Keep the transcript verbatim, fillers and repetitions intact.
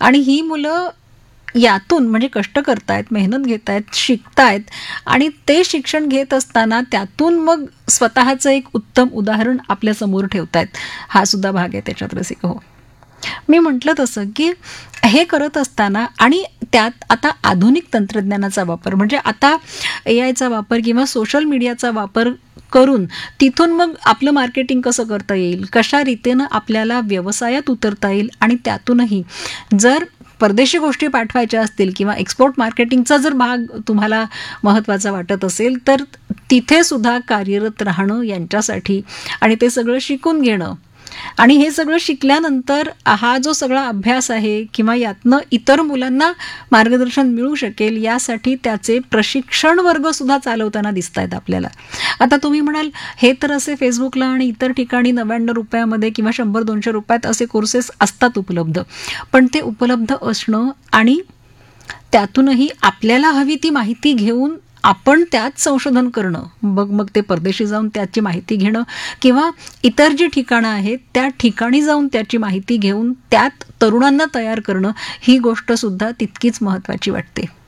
आणि ही मुलं यातून म्हणजे कष्ट करतायत, मेहनत घेतायत, शिकतायत आणि ते शिक्षण घेत असताना त्यातून मग स्वतःचं एक उत्तम उदाहरण आपल्या समोर ठेवतायत. हा सुद्धा भाग आहे त्याच्यात रसिका. हो, मी म्हटलं तसं की हे करत असताना आणि त्यात आता आधुनिक तंत्रज्ञानाचा वापर म्हणजे आता ए आयचा वापर किंवा सोशल मीडियाचा वापर करून तिथून मग आपलं मार्केटिंग कसं करता येईल, कशा रीतीनं आपल्याला व्यवसायात उतरता येईल आणि त्यातूनही जर परदेशी गोष्टी पाठवायच्या असतील किंवा एक्सपोर्ट मार्केटिंगचा जर भाग तुम्हाला महत्त्वाचा वाटत असेल तर तिथे सुद्धा कार्यरत राहणं यांच्यासाठी आणि ते सगळं शिकून घेणं आणि हे सगळं शिकल्यानंतर हा जो सगळा अभ्यास आहे किंवा यातनं इतर मुलांना मार्गदर्शन मिळू शकेल यासाठी त्याचे प्रशिक्षण वर्ग सुद्धा चालवताना दिसत आहेत आपल्याला. आता तुम्ही म्हणाल हे तर असे फेसबुकला आणि इतर ठिकाणी नव्याण्णव रुपयामध्ये किंवा शंभर दोनशे रुपयात असे कोर्सेस असतात उपलब्ध, पण ते उपलब्ध असणं आणि त्यातूनही आपल्याला हवी ती माहिती घेऊन आपण त्यात संशोधन करणं, मग मग ते परदेशी जाऊन त्याची माहिती घेणं किंवा इतर जी ठिकाणं आहेत त्या ठिकाणी जाऊन त्याची माहिती घेऊन त्यात तरुणांना तयार करणं, ही गोष्ट सुद्धा तितकीच महत्त्वाची वाटते.